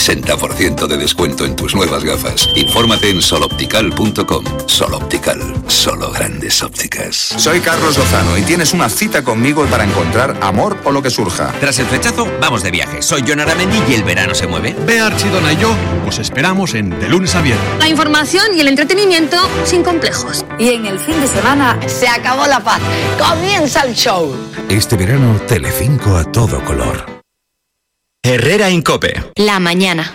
60% de descuento en tus nuevas gafas. Infórmate en soloptical.com. Sol Optical, solo grandes ópticas. Soy Carlos Lozano y tienes una cita conmigo para encontrar amor o lo que surja. Tras el flechazo, vamos de viaje. Soy Jon Aramendi y el verano se mueve. Ve Archidona y yo os esperamos en De Lunes a Viernes. La información y el entretenimiento sin complejos. Y en el fin de semana se acabó la paz. Comienza el show. Este verano, Telecinco a todo color. Herrera Incope. La mañana.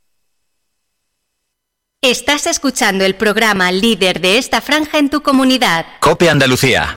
Estás escuchando el programa líder de esta franja en tu comunidad. Cope Andalucía.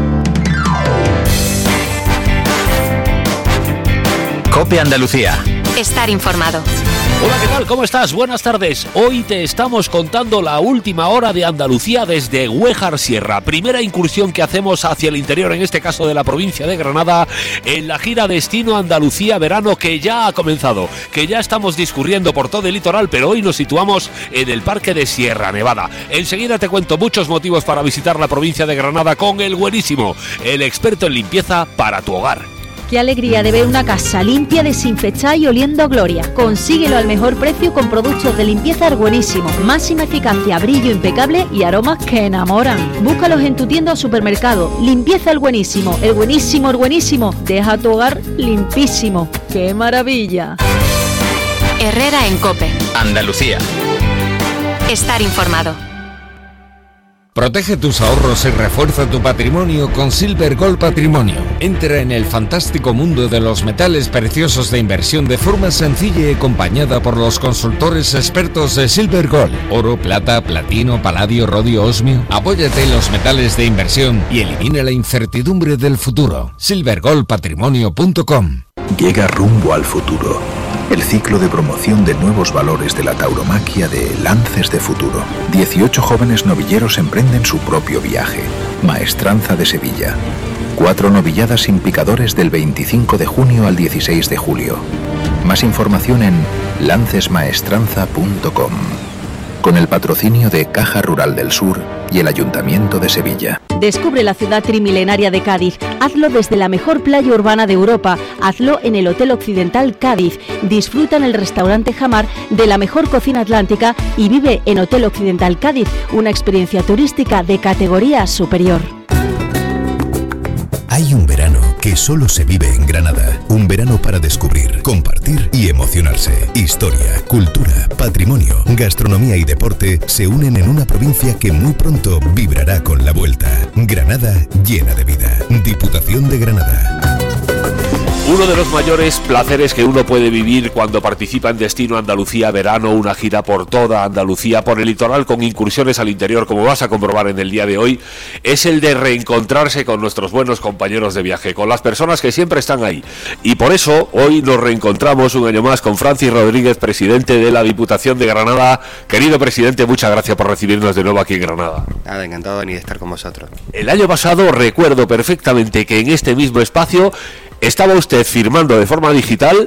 Cope Andalucía. Estar informado. Hola, ¿qué tal? ¿Cómo estás? Buenas tardes. Hoy te estamos contando la última hora de Andalucía desde Güéjar Sierra. Primera incursión que hacemos hacia el interior, en este caso de la provincia de Granada, en la gira Destino Andalucía Verano, que ya ha comenzado, que ya estamos discurriendo por todo el litoral, pero hoy nos situamos en el Parque de Sierra Nevada. Enseguida te cuento muchos motivos para visitar la provincia de Granada con el Buenísimo, el experto en limpieza para tu hogar. Qué alegría de ver una casa limpia, desinfectada y oliendo a gloria. Consíguelo al mejor precio con productos de limpieza El Buenísimo. Máxima eficacia, brillo impecable y aromas que enamoran. Búscalos en tu tienda o supermercado. Limpieza El Buenísimo. El Buenísimo, el Buenísimo. Deja tu hogar limpísimo. ¡Qué maravilla! Herrera en Cope. Andalucía. Estar informado. Protege tus ahorros y refuerza tu patrimonio con Silver Gold Patrimonio. Entra en el fantástico mundo de los metales preciosos de inversión de forma sencilla y acompañada por los consultores expertos de Silver Gold. Oro, plata, platino, paladio, rodio, osmio. Apóyate en los metales de inversión y elimina la incertidumbre del futuro. silvergoldpatrimonio.com. Llega Rumbo al Futuro, el ciclo de promoción de nuevos valores de la tauromaquia de Lances de Futuro. 18 jóvenes novilleros emprenden su propio viaje. Maestranza de Sevilla. 4 novilladas sin picadores del 25 de junio al 16 de julio. Más información en lancesmaestranza.com. Con el patrocinio de Caja Rural del Sur y el Ayuntamiento de Sevilla. Descubre la ciudad trimilenaria de Cádiz. Hazlo desde la mejor playa urbana de Europa. Hazlo en el Hotel Occidental Cádiz. Disfruta en el restaurante Jamar de la mejor cocina atlántica y vive en Hotel Occidental Cádiz, una experiencia turística de categoría superior. Hay un verano que solo se vive en Granada. Un verano para descubrir, compartir y emocionarse. Historia, cultura, patrimonio, gastronomía y deporte se unen en una provincia que muy pronto vibrará con la vuelta. Granada llena de vida. Diputación de Granada. Uno de los mayores placeres que uno puede vivir cuando participa en Destino Andalucía Verano, una gira por toda Andalucía, por el litoral con incursiones al interior, como vas a comprobar en el día de hoy, es el de reencontrarse con nuestros buenos compañeros de viaje, con las personas que siempre están ahí. Y por eso hoy nos reencontramos un año más con Francis Rodríguez, presidente de la Diputación de Granada. Querido presidente, muchas gracias por recibirnos de nuevo aquí en Granada. Nada, encantado de venir a estar con vosotros. El año pasado recuerdo perfectamente que en este mismo espacio estaba usted firmando de forma digital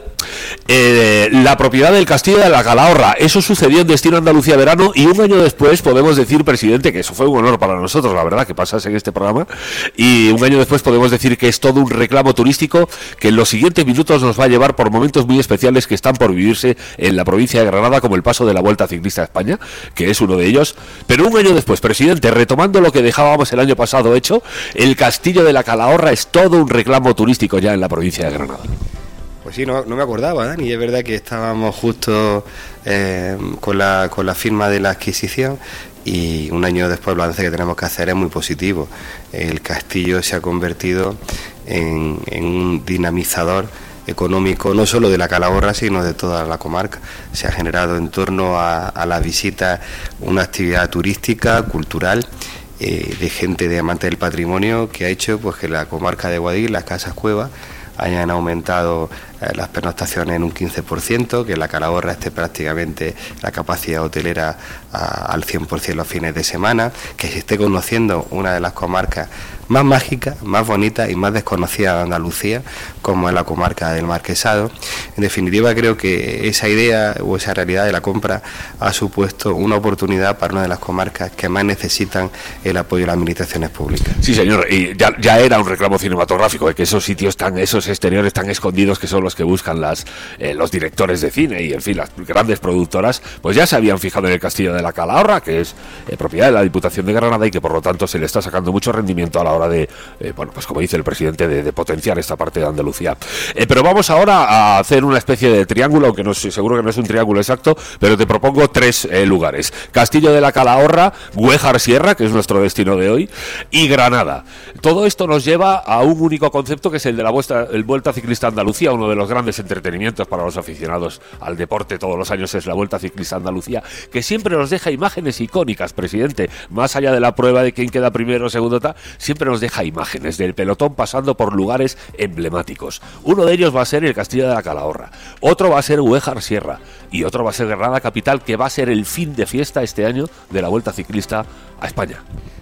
la propiedad del Castillo de la Calahorra. Eso sucedió en Destino Andalucía Verano y un año después podemos decir, presidente, que eso fue un honor para nosotros, la verdad, que pasase en este programa, y un año después podemos decir que es todo un reclamo turístico que en los siguientes minutos nos va a llevar por momentos muy especiales que están por vivirse en la provincia de Granada, como el paso de la Vuelta Ciclista a España, que es uno de ellos. Pero un año después, presidente, retomando lo que dejábamos el año pasado hecho, el Castillo de la Calahorra es todo un reclamo turístico ya en la provincia de Granada. Pues sí, no me acordaba, Dani, es verdad que estábamos justo con la firma de la adquisición y un año después el balance que tenemos que hacer es muy positivo. El castillo se ha convertido en un dinamizador económico no solo de la Calahorra sino de toda la comarca. Se ha generado en torno a la visita una actividad turística, cultural, de gente de amantes del patrimonio, que ha hecho pues que la comarca de Guadix, las casas cuevas, hayan aumentado las pernoctaciones en un 15%, que la Calahorra esté prácticamente la capacidad hotelera al 100% los fines de semana, que se esté conociendo una de las comarcas más mágicas, más bonitas y más desconocidas de Andalucía, como es la comarca del Marquesado. En definitiva, creo que esa idea o esa realidad de la compra ha supuesto una oportunidad para una de las comarcas que más necesitan el apoyo de las administraciones públicas. Sí, señor, y ya era un reclamo cinematográfico, que esos sitios esos exteriores tan escondidos que son los que buscan los directores de cine y, en fin, las grandes productoras, pues ya se habían fijado en el Castillo de la Calahorra, que es propiedad de la Diputación de Granada y que por lo tanto se le está sacando mucho rendimiento a la hora de, pues como dice el presidente, de potenciar esta parte de Andalucía. Pero vamos ahora a hacer una especie de triángulo, aunque seguro que no es un triángulo exacto, pero te propongo 3 lugares: Castillo de la Calahorra, Güéjar Sierra, que es nuestro destino de hoy, y Granada. Todo esto nos lleva a un único concepto, que es el de el Vuelta Ciclista Andalucía, uno de los grandes entretenimientos para los aficionados al deporte todos los años es la Vuelta Ciclista Andalucía, que siempre nos deja imágenes icónicas, presidente, más allá de la prueba de quién queda primero o segundo, siempre nos deja imágenes del pelotón pasando por lugares emblemáticos. Uno de ellos va a ser el Castillo de la Calahorra, otro va a ser Güéjar Sierra y otro va a ser Granada capital, que va a ser el fin de fiesta este año de la Vuelta Ciclista a España.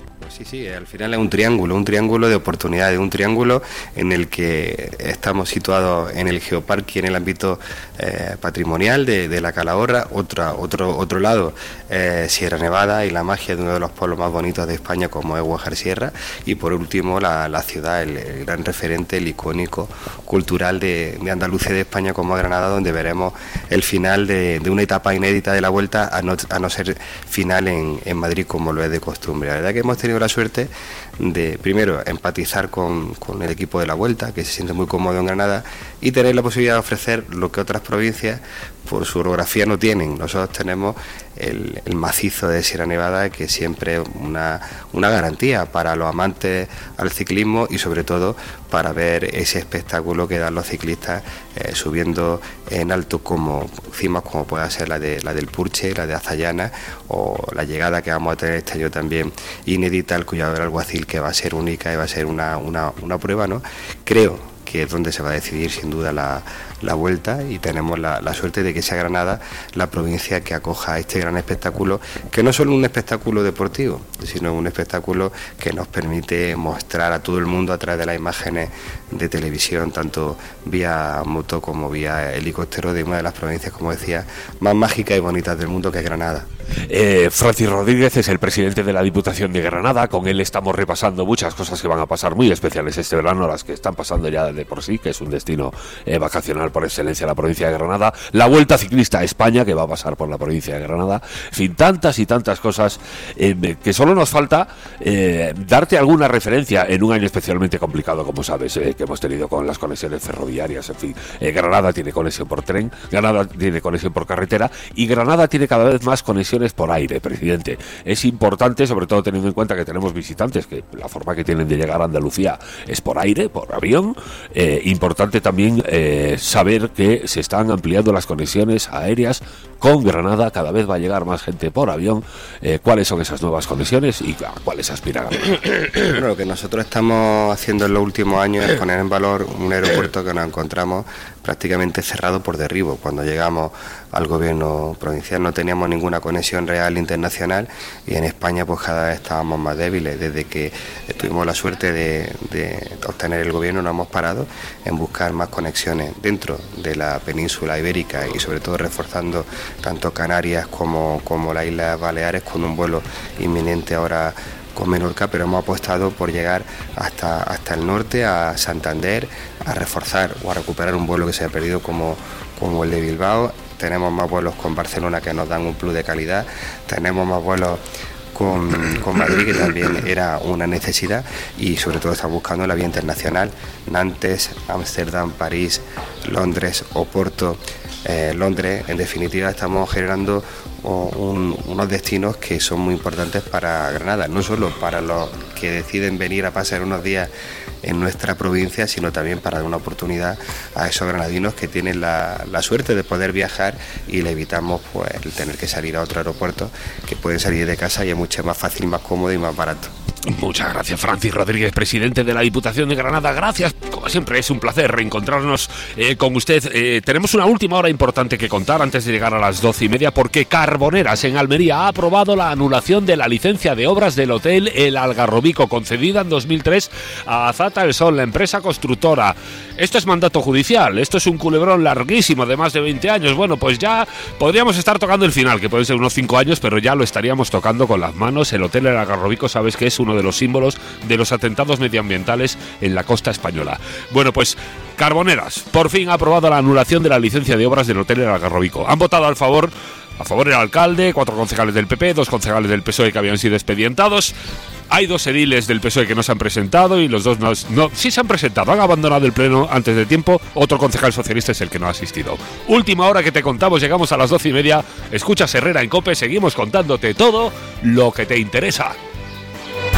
Sí, al final es un triángulo de oportunidades, un triángulo en el que estamos situados en el geoparque, en el ámbito patrimonial de la Calahorra, otro lado, Sierra Nevada y la magia de uno de los pueblos más bonitos de España como es Güéjar Sierra, y por último la ciudad, el gran referente, el icónico cultural de Andalucía y de España como es Granada, donde veremos el final de una etapa inédita de la Vuelta, a no ser final en Madrid como lo es de costumbre. La verdad que hemos tenido la suerte de, primero, empatizar con el equipo de la Vuelta, que se siente muy cómodo en Granada, y tener la posibilidad de ofrecer lo que otras provincias por su orografía no tienen. Nosotros tenemos el macizo de Sierra Nevada, que siempre es una garantía para los amantes al ciclismo y sobre todo para ver ese espectáculo que dan los ciclistas subiendo en alto como cimas como pueda ser la del Purche, la de Azayana, o la llegada que vamos a tener este año también inédita al Collado del Alguacil, que va a ser única y va a ser una prueba, ¿no? Creo que es donde se va a decidir sin duda la Vuelta, y tenemos la suerte de que sea Granada la provincia que acoja este gran espectáculo, que no es solo un espectáculo deportivo, sino un espectáculo que nos permite mostrar a todo el mundo a través de las imágenes de televisión, tanto vía moto como vía helicóptero, de una de las provincias, como decía, más mágicas y bonitas del mundo, que es Granada. Francis Rodríguez es el presidente de la Diputación de Granada. Con él estamos repasando muchas cosas que van a pasar muy especiales este verano, las que están pasando ya de por sí, que es un destino vacacional por excelencia la provincia de Granada, la Vuelta Ciclista a España, que va a pasar por la provincia de Granada, en fin, tantas y tantas cosas, que solo nos falta darte alguna referencia en un año especialmente complicado, como sabes, que hemos tenido con las conexiones ferroviarias. En fin, Granada tiene conexión por tren, Granada tiene conexión por carretera y Granada tiene cada vez más conexiones por aire, presidente. Es importante, sobre todo teniendo en cuenta que tenemos visitantes que la forma que tienen de llegar a Andalucía es por aire, por avión. Importante también saber que se están ampliando las conexiones aéreas con Granada, cada vez va a llegar más gente por avión. ¿Cuáles son esas nuevas conexiones y a cuáles aspiran? Bueno, lo que nosotros estamos haciendo en los últimos años es poner en valor un aeropuerto que nos encontramos prácticamente cerrado por derribo. Cuando llegamos al gobierno provincial no teníamos ninguna conexión real internacional, y en España pues cada vez estábamos más débiles. Desde que tuvimos la suerte de obtener el gobierno, no hemos parado en buscar más conexiones dentro de la península ibérica y sobre todo reforzando tanto Canarias como las Islas Baleares, con un vuelo inminente ahora con Menorca, pero hemos apostado por llegar hasta el norte, a Santander, a reforzar o a recuperar un vuelo que se ha perdido como el de Bilbao. Tenemos más vuelos con Barcelona que nos dan un plus de calidad, tenemos más vuelos con Madrid, que también era una necesidad, y sobre todo estamos buscando la vía internacional, Nantes, Ámsterdam, París, Londres, Oporto, Londres. En definitiva, estamos generando unos destinos que son muy importantes para Granada, no solo para los que deciden venir a pasar unos días en nuestra provincia, sino también para dar una oportunidad a esos granadinos que tienen la suerte de poder viajar y le evitamos pues el tener que salir a otro aeropuerto, que pueden salir de casa y es mucho más fácil, más cómodo y más barato. Muchas gracias, Francis Rodríguez, presidente de la Diputación de Granada. Gracias, como siempre es un placer reencontrarnos con usted. Tenemos una última hora importante que contar antes de llegar a las 12:30, porque Carboneras en Almería ha aprobado la anulación de la licencia de obras del Hotel El Algarrobico, concedida en 2003 a Azata El Sol, la empresa constructora. Esto es mandato judicial, esto es un culebrón larguísimo de más de 20 años. Bueno, pues ya podríamos estar tocando el final, que puede ser unos 5 años, pero ya lo estaríamos tocando con las manos. El Hotel El Algarrobico, sabes que es uno de los símbolos de los atentados medioambientales en la costa española. Bueno, pues Carboneras por fin ha aprobado la anulación de la licencia de obras del Hotel El Algarrobico. Han votado a favor el alcalde, 4 concejales del PP, 2 concejales del PSOE que habían sido expedientados. Hay 2 ediles del PSOE que no se han presentado y los 2 sí se han presentado, han abandonado el pleno antes de tiempo. Otro concejal socialista es el que no ha asistido. Última hora que te contamos, llegamos a las 12:30. Escuchas Herrera en COPE, seguimos contándote todo lo que te interesa.